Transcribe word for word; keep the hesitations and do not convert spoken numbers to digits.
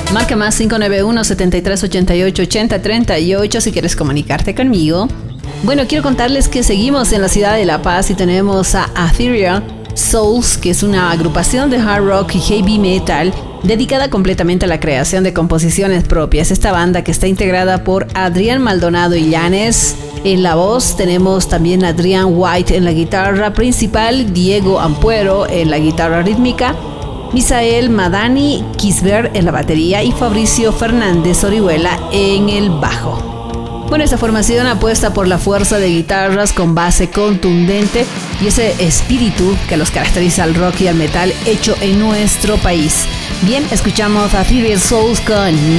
Marca más cinco nueve uno, siete tres ocho ocho, ocho cero tres ocho si quieres comunicarte conmigo. Bueno, quiero contarles que seguimos en la ciudad de La Paz y tenemos a Ethereal Souls, que es una agrupación de hard rock y heavy metal dedicada completamente a la creación de composiciones propias. Esta banda que está integrada por Adrián Maldonado Illanes en la voz, tenemos también a Adrián White en la guitarra principal, Diego Ampuero en la guitarra rítmica, Misael Madani Kisber en la batería y Fabricio Fernández Orihuela en el bajo. Bueno, esta formación apuesta por la fuerza de guitarras con base contundente y ese espíritu que los caracteriza al rock y al metal hecho en nuestro país. Bien, escuchamos a Ethereal Souls con